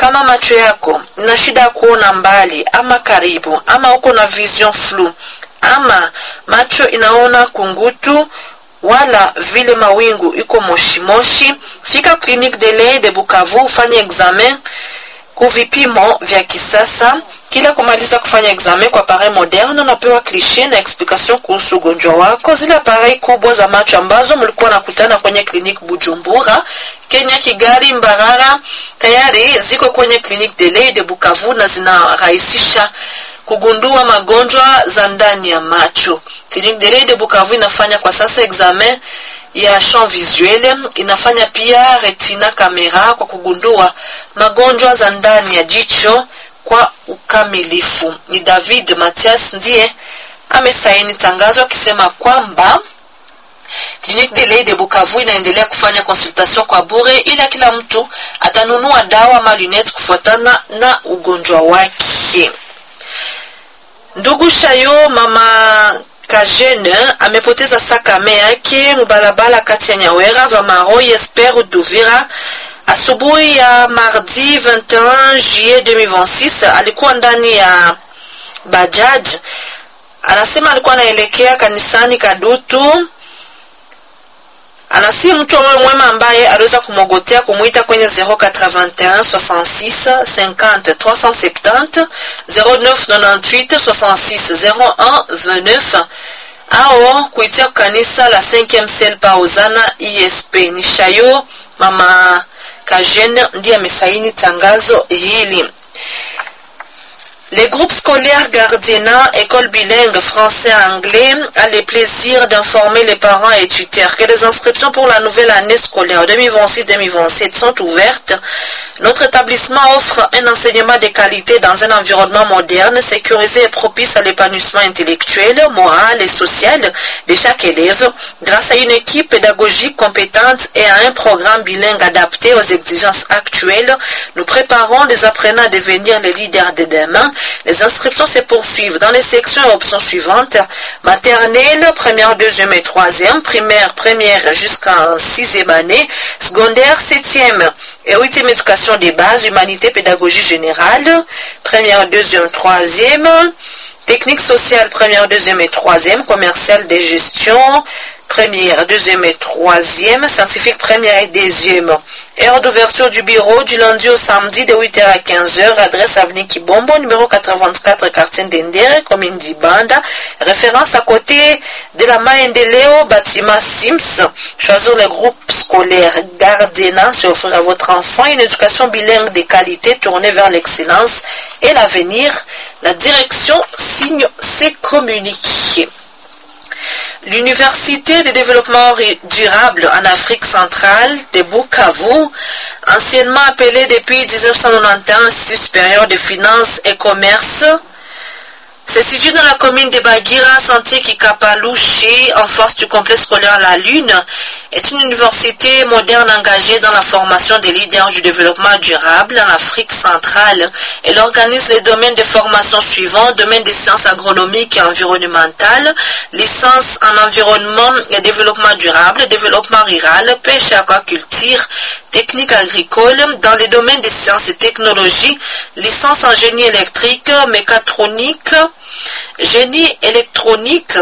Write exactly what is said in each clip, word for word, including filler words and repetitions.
kama macho yako na shida ya kuona mbali ama karibu, ama uko na vision flu, ama macho inaona kungutu wala vile mawingu iko moshi moshi, fika Clinique de l'Œil de Bukavu ufanye examen kuvipimo vya kisasa. Kila kumaliza kufanya examen kwa appareil moderne unapewa cliché na explication kuhusu ugonjwa wako. Zile appareil kubwa za macho ambazo mlikuwa nakutana kwenye clinique Bujumbura, Kenya, Kigali, Mbarara tayari ziko kwenye Clinique de l'Œil de Bukavu na zinarahisisha kugundua magonjwa za ndani ya macho. Clinique de l'Œil de Bukavu inafanya kwa sasa examen ya champ visuel, inafanya pia retina kamera kwa kugundua magonjwa za ndani ya jicho kwa ukamilifu. Ni David Mathias ndiye amesaini tangazo akisema kwamba Clinique de l'Œil de Bukavu inaendelea kufanya consultation kwa bure, ila kila mtu atanunua dawa ama lunettes kufuatana na ugonjwa wake. Ndugu Shayo mama Kajene amepoteza sakame yake mubalabala kati ya Nyawera Vamaro Esper Duvira asubuhi ya mardi vingt et un juillet deux mille vingt-six. Alikuwa ndani ya Bajaj, anasema alikuwa anaelekea kanisani Kadutu. Anasi mtu mwema ambaye aliweza kumogotea kumuita kwenye zero quatre-vingt-un soixante-six cinquante trois cent soixante zero neuf neuf-huit soixante-six zero un vingt-neuf au kuitia kanisa la cinquième ciel Paozana I S P. Ni Shayo mama Kajene ndiye amesaini tangazo hili. Les groupes scolaires Gardena, école bilingue français-anglais, a le plaisir d'informer les parents et tuteurs que les inscriptions pour la nouvelle année scolaire deux mille vingt-six deux mille vingt-sept sont ouvertes. Notre établissement offre un enseignement de qualité dans un environnement moderne, sécurisé et propice à l'épanouissement intellectuel, moral et social de chaque élève, grâce à une équipe pédagogique compétente et à un programme bilingue adapté aux exigences actuelles. Nous préparons des apprenants à devenir les leaders de demain. Les inscriptions se poursuivent dans les sections et options suivantes: maternelle, première, deuxième et troisième, primaire, première jusqu'en sixième année, secondaire, septième et huitième éducation des bases, humanité, pédagogie générale, première, deuxième, troisième, technique sociale, première, deuxième et troisième, commercial de gestion, première, deuxième et troisième, scientifique première et deuxième. Heure d'ouverture du bureau du lundi au samedi de huit heures à quinze heures. Adresse avenue Kibombo, numéro quatre-vingt-quatre, quartier Ndendere, commune d'Ibanda. Référence à côté de la Maendeleo, bâtiment Sims. Choisir le groupe scolaire Gardena, c'est offrir à votre enfant une éducation bilingue de qualité tournée vers l'excellence et l'avenir. La direction signe ses communiqués. L'Université de développement durable en Afrique centrale de Bukavu, anciennement appelée depuis dix-neuf cent quatre-vingt-onze Institut supérieur de finances et commerce, se situe dans la commune de Bagira, sentier Kikapalouchi, en face du complexe scolaire La Lune, est une université moderne engagée dans la formation des leaders du développement durable en Afrique centrale. Elle organise les domaines de formation suivants: domaine des sciences agronomiques et environnementales, licence en environnement et développement durable, développement rural, pêche et aquaculture, technique agricole. Dans les domaines des sciences et technologies, licence en génie électrique, mécatronique, génie électronique,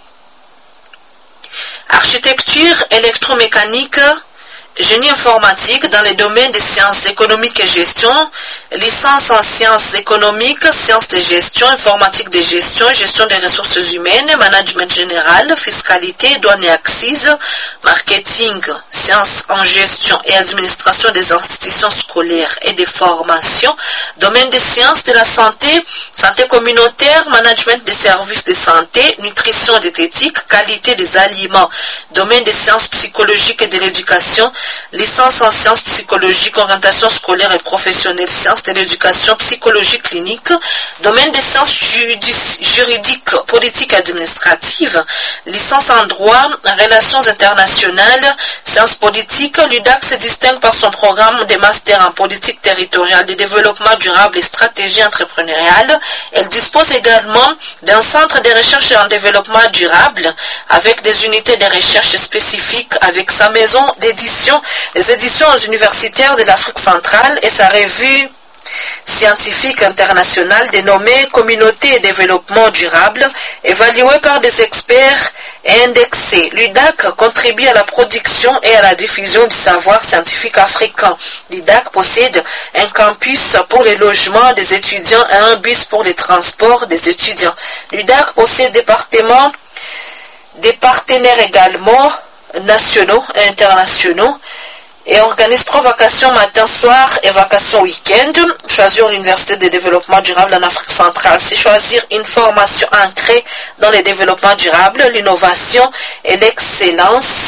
architecture électromécanique, génie informatique. Dans les domaines des sciences économiques et gestion, licence en sciences économiques, sciences de gestion, informatique de gestion, gestion des ressources humaines, management général, fiscalité, douane et accises, marketing, sciences en gestion et administration des institutions scolaires et de formation. Domaine des sciences de la santé, santé communautaire, management des services de santé, nutrition et diététique, qualité des aliments. Domaine des sciences psychologiques et de l'éducation, licence en sciences psychologiques, orientation scolaire et professionnelle, sciences de l'éducation, psychologie clinique. Domaine des sciences juridiques, politiques et administratives, licence en droit, relations internationales, sciences politiques. L'U D A C se distingue par son programme de master en politique territoriale, de développement durable et stratégie entrepreneuriale. Elle dispose également d'un centre de recherche en développement durable avec des unités de recherche spécifiques, avec sa maison d'édition, les éditions universitaires de l'Afrique centrale et sa revue scientifique international dénommé Communauté de développement durable, évalué par des experts et indexé. L'U D A C contribue à la production et à la diffusion du savoir scientifique africain. L'U D A C possède un campus pour les logements des étudiants et un bus pour les transports des étudiants. L'U D A C possède des départements, des partenaires également nationaux et internationaux et organise trois vacations matin, soir et vacations week-end. Choisir l'Université de développement durable en Afrique centrale, c'est choisir une formation ancrée dans le développement durable, l'innovation et l'excellence.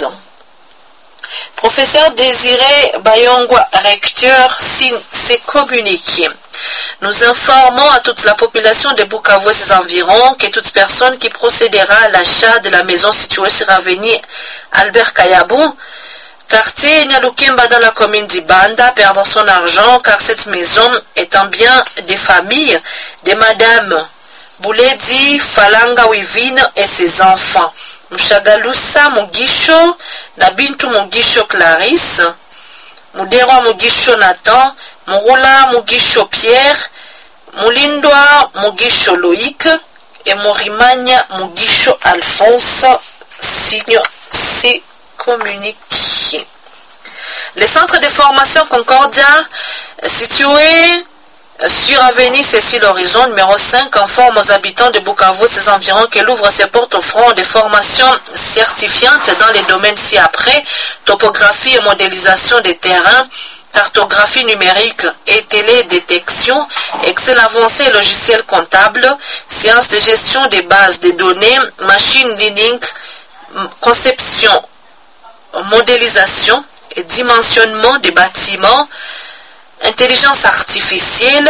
Professeur Désiré Bayongwa, recteur, signe ses communiqués. Nous informons à toute la population de Bukavu et ses environs que toute personne qui procédera à l'achat de la maison située sur avenue Albert Kayabou, quartier Nyalukemba dans la commune d'Ibanda, perdant son argent car cette maison est un bien des familles de Madame Bouledi Falanga Wivine et ses enfants. Mushagalusa Mugisho, Nabintu Mugisho Clarisse, Muderwa Mugisho Nathan, Murula Mugisho Pierre, Mulindwa Mugisho Loïc et Morimania Mugisho Alphonse, signe C. Communiqué. Le centre de formation Concordia, situé sur avenue Cécile Horizon, numéro cinq, informe aux habitants de Bukavu et ses environs qu'elle ouvre ses portes au front des formations certifiantes dans les domaines ci-après, topographie et modélisation des terrains, cartographie numérique et télédétection, Excel avancé et logiciel comptable, sciences de gestion des bases de données, machine learning, conception, modélisation et dimensionnement des bâtiments, intelligence artificielle,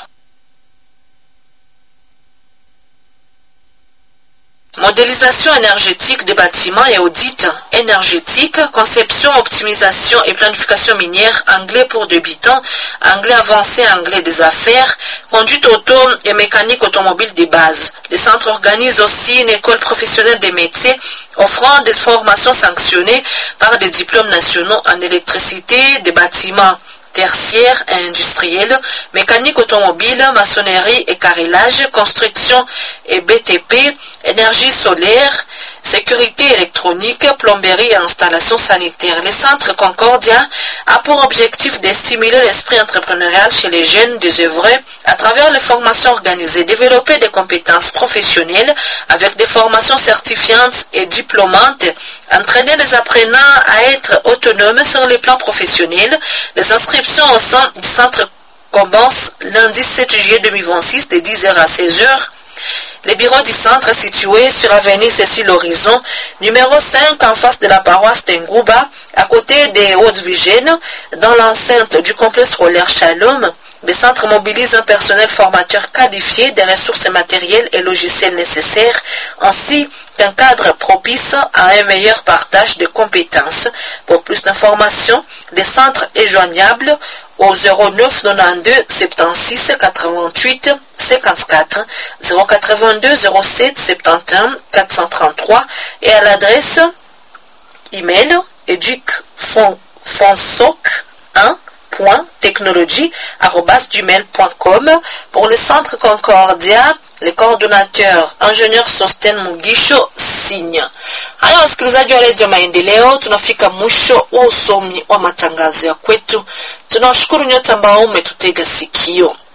modélisation énergétique des bâtiments et audit énergétique, conception, optimisation et planification minière, anglais pour débutants, anglais avancé, anglais des affaires, conduite auto et mécanique automobile des bases. Le centre organise aussi une école professionnelle des métiers offrant des formations sanctionnées par des diplômes nationaux en électricité des bâtiments tertiaire et industrielle, mécanique automobile, maçonnerie et carrelage, construction et B T P, énergie solaire, sécurité électronique, plomberie et installation sanitaire. Le centre Concordia a pour objectif de stimuler l'esprit entrepreneurial chez les jeunes désœuvrés à travers les formations organisées, développer des compétences professionnelles avec des formations certifiantes et diplômantes, entraîner les apprenants à être autonomes sur le plan professionnel. Les inscriptions au sein du centre commencent lundi sept juillet deux mille vingt-six de dix heures à seize heures. Le bureau du centre est situé sur avenue Cécile Horizon, numéro cinq, en face de la paroisse d'Engouba, à côté des Hautes-Vigènes, dans l'enceinte du complexe scolaire Shalom. Le centre mobilise un personnel formateur qualifié, des ressources matérielles et logiciels nécessaires, ainsi qu'un cadre propice à un meilleur partage de compétences. Pour plus d'informations, le centre est joignable au zéro neuf quatre-vingt-douze soixante-seize quatre-vingt-huit cinquante-quatre, zéro quatre-vingt-deux zéro sept soixante-et-un quatre cent trente-trois et à l'adresse email educfonsoc un point technologie arobase gmail point com. Pour le centre Concordia, le coordinateur ingenieur Sosten Mugisho signe. Haya wasikilizaji wa redio Maendeleo, tunafika mwisho wa usomi wa matangazo ya kwetu. Tunawashukuru nyote ambao umetutega sikio.